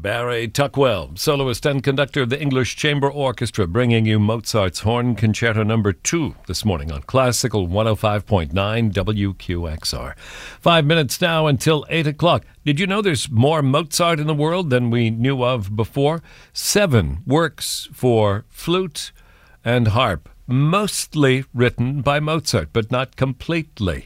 Barry Tuckwell, soloist and conductor of the English Chamber Orchestra, bringing you Mozart's Horn Concerto No. 2 this morning on Classical 105.9 WQXR. 5 minutes now until 8 o'clock. Did you know there's more Mozart in the world than we knew of before? 7 works for flute and harp, mostly written by Mozart, but not completely.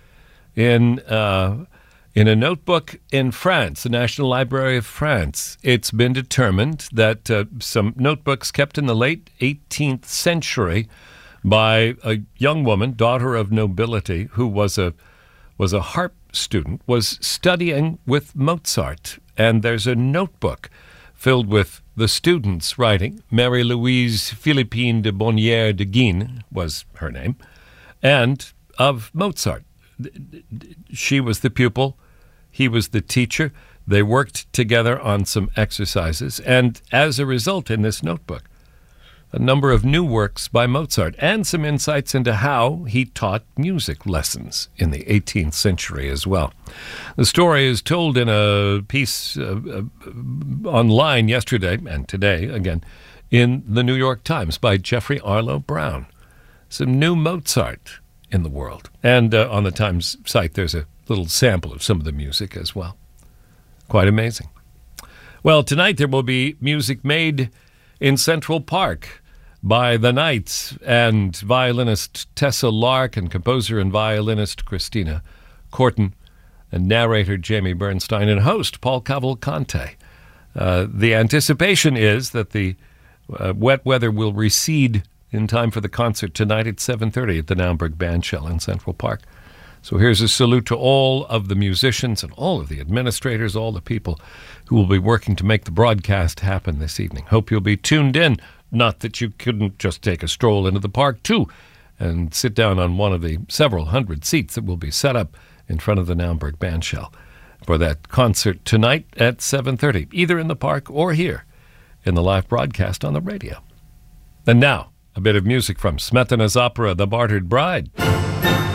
In a notebook in France, the National Library of France, it's been determined that some notebooks kept in the late 18th century by a young woman, daughter of nobility, who was a harp student, was studying with Mozart. And there's a notebook filled with the students writing. Marie-Louise Philippine de Bonnière de Guines was her name, and of Mozart. She was the pupil, he was the teacher. They worked together on some exercises, and as a result, in this notebook, a number of new works by Mozart and some insights into how he taught music lessons in the 18th century as well. The story is told in a piece online yesterday and today, again, in the New York Times by Jeffrey Arlo Brown. Some new Mozart in the world. And on the Times site, there's a little sample of some of the music as well. Quite amazing. Well, tonight there will be music made in Central Park by the Knights and violinist Tessa Lark and composer and violinist Christina Corton and narrator Jamie Bernstein and host Paul Cavalcante. The anticipation is that the wet weather will recede in time for the concert tonight at 7:30 at the Naumburg Bandshell in Central Park. So here's a salute to all of the musicians and all of the administrators, all the people who will be working to make the broadcast happen this evening. Hope you'll be tuned in. Not that you couldn't just take a stroll into the park, too, and sit down on one of the several hundred seats that will be set up in front of the Naumburg Bandshell for that concert tonight at 7:30, either in the park or here in the live broadcast on the radio. And now, a bit of music from Smetana's opera, The Bartered Bride.